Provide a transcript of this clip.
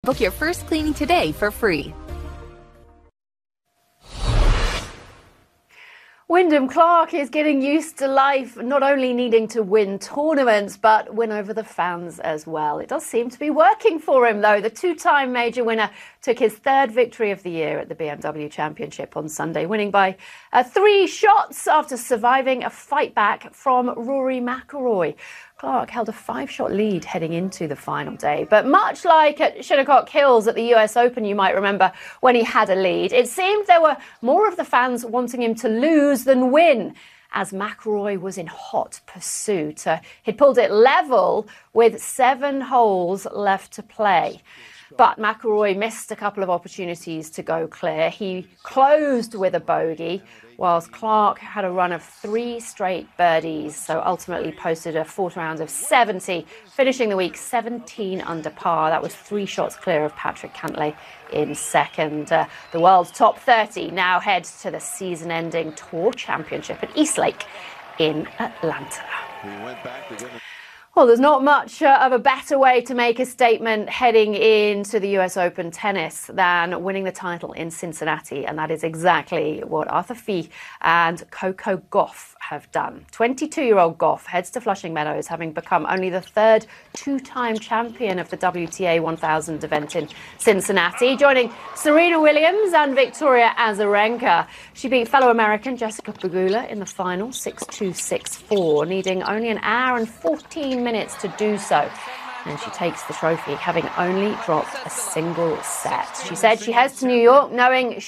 Book your first cleaning today for free. Wyndham Clark is getting used to life, not only needing to win tournaments, but win over the fans as well. It does seem to be working for him, though. The two-time major winner took his third victory of the year at the BMW Championship on Sunday, winning by 3 shots after surviving a fight back from Rory McIlroy. Clark held a 5-shot lead heading into the final day. But much like at Shinnecock Hills at the US Open, you might remember, when he had a lead, it seemed there were more of the fans wanting him to lose than win, as McIlroy was in hot pursuit. He'd pulled it level with 7 holes left to play. But McIlroy missed a couple of opportunities to go clear. He closed with a bogey, whilst Clark had a run of 3 straight birdies, so ultimately posted a 4th round of 70, finishing the week 17 under par. That was 3 shots clear of Patrick Cantlay in second. The world's top 30 now heads to the season-ending Tour Championship at Eastlake in Atlanta. Well, there's not much of a better way to make a statement heading into the US Open tennis than winning the title in Cincinnati, and that is exactly what Arthur Fee and Coco Gauff have done. 22-year-old Gauff heads to Flushing Meadows, having become only the 3rd 2-time champion of the WTA 1000 event in Cincinnati, joining Serena Williams and Victoria Azarenka. She beat fellow American Jessica Pegula in the final 6-2, 6-4, needing only an hour and 14 minutes to do so. And she takes the trophy, having only dropped a single set. She said she heads to New York knowing